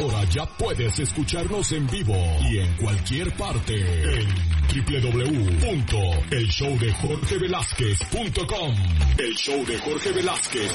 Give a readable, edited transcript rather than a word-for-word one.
Ahora ya puedes escucharnos en vivo y en cualquier parte en www.elshowdejorgevelazquez.com. El show de Jorge Velázquez